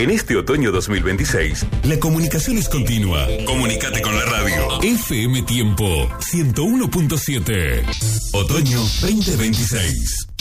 En este otoño 2026, la comunicación es continua. Comunicate con la radio. FM Tiempo 101.7. Otoño 2026.